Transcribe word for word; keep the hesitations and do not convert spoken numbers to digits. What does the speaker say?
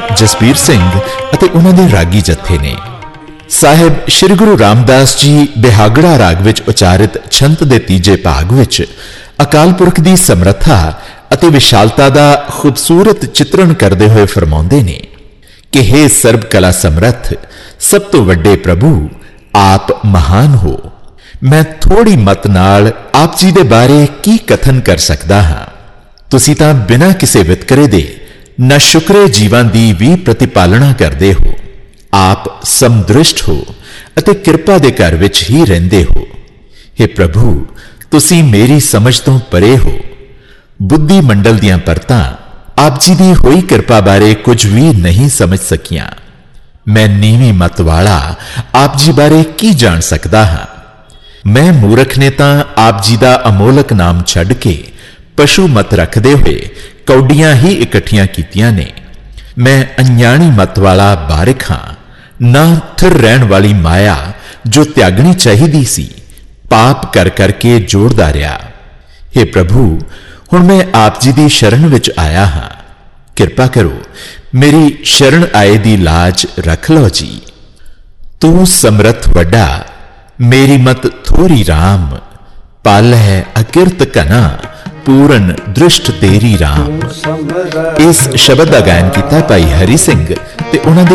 ਜਸਬੀਰ ਸਿੰਘ ਅਤੇ ਉਹਨਾਂ ਦੇ ਰਾਗੀ ਜਥੇ ਨੇ। ਸਾਹਿਬ ਸ਼੍ਰੀ ਗੁਰੂ ਰਾਮਦਾਸ ਜੀ ਬਿਹਾਗੜਾ ਰਾਗ ਵਿੱਚ ਉਚਾਰਿਤ ਛੰਤ ਦੇ ਤੀਜੇ ਭਾਗ ਵਿੱਚ ਅਕਾਲ ਪੁਰਖ ਦੀ ਸਮਰੱਥਾ ਅਤੇ ਵਿਸ਼ਾਲਤਾ ਦਾ ਖੂਬਸੂਰਤ ਚਿਤਰਣ ਕਰਦੇ ਹੋਏ ਫਰਮਾਉਂਦੇ ਨੇ ਕਿ हे ਸਰਬ ਕਲਾ ਸਮਰੱਥ, ਸਭ ਤੋਂ ਵੱਡੇ ਪ੍ਰਭੂ, ਆਪ ਮਹਾਨ ਹੋ। ਮੈਂ ਥੋੜੀ ਮਤ ਨਾਲ ਆਪ ਜੀ ਦੇ ਬਾਰੇ ਕੀ ਕਥਨ ਕਰ ਸਕਦਾ ਹਾਂ। ਤੁਸੀਂ ਤਾਂ ਬਿਨਾਂ ਕਿਸੇ ਵਿਤਕਰੇ ਦੇ ਨਾ ਸ਼ੁਕਰੇ ਜੀਵਾਂ ਦੀ ਵੀ ਪ੍ਰਤੀਪਾਲਣਾ ਕਰਦੇ ਹੋ। ਆਪ ਸਮਦ੍ਰਿਸ਼ਟ ਹੋ ਅਤੇ ਕਿਰਪਾ ਦੇ ਘਰ ਵਿੱਚ ਹੀ ਰਹਿੰਦੇ ਹੋ। हे ਪ੍ਰਭੂ, ਤੁਸੀਂ ਮੇਰੀ ਸਮਝ ਤੋਂ ਪਰੇ ਹੋ। ਬੁੱਧੀ ਮੰਡਲ ਦੀਆਂ ਪਰਤਾਂ ਆਪ ਜੀ ਦੀ ਹੋਈ ਕਿਰਪਾ ਬਾਰੇ ਕੁਝ ਵੀ ਨਹੀਂ ਸਮਝ ਸਕੀਆਂ। ਮੈਂ ਨੀਵੀਂ ਮਤ ਵਾਲਾ ਆਪ ਜੀ ਬਾਰੇ ਕੀ ਜਾਣ ਸਕਦਾ ਹਾਂ। ਮੈਂ ਮੂਰਖ ਨੇ ਤਾਂ ਆਪ ਜੀ ਦਾ ਅਮੋਲਕ ਨਾਮ ਛੱਡ ਕੇ ਪਸ਼ੂ ਮਤ ਰੱਖਦੇ ਹੋਏ ਕੌਡੀਆਂ ਹੀ ਇਕੱਠੀਆਂ ਕੀਤੀਆਂ ਨੇ। ਮੈਂ ਅਣਜਾਣੀ ਮਤ ਵਾਲਾ ਬਾਰਿਕ ਹਾਂ, ਨਾ ਥਿਰ ਰਹਿਣ ਵਾਲੀ ਮਾਇਆ ਜੋ ਤਿਆਗਣੀ ਚਾਹੀਦੀ ਸੀ, ਪਾਪ ਕਰ ਕਰਕੇ ਜੋੜਦਾ ਰਿਹਾ। हे ਪ੍ਰਭੂ, ਹੁਣ ਮੈਂ ਆਪ ਜੀ ਦੀ ਸ਼ਰਨ ਵਿੱਚ ਆਇਆ ਹਾਂ। ਕਿਰਪਾ ਕਰੋ, ਮੇਰੀ ਸ਼ਰਨ ਆਏ ਦੀ ਲਾਜ ਰੱਖ ਲਓ ਜੀ। ਤੂੰ ਸਮਰੱਥ ਵੱਡਾ, ਮੇਰੀ ਮਤ ਥੋੜੀ ਰਾਮ, ਪਲ ਹੈ ਅਕਿਰਤ ਕਨਾ, ਪੂਰਨ ਦ੍ਰਿਸ਼ਟ ਤੇਰੀ ਰਾਮ। ਇਸ ਸ਼ਬਦ ਦਾ ਗਾਇਨ ਕੀਤਾ ਭਾਈ ਹਰੀ ਸਿੰਘ ਤੇ ਉਹਨਾਂ ਦੇ